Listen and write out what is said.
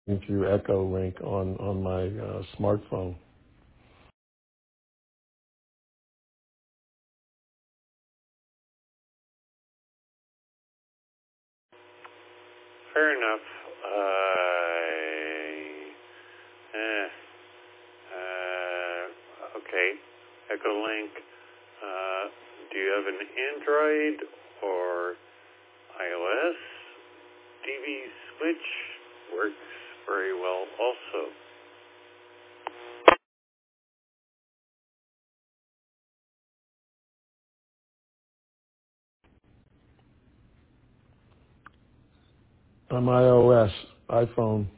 through Echo Link on my smartphone. Fair enough. Okay. Echolink. Do you have an Android or iOS? TV switch works very well also. I'm iOS, iPhone.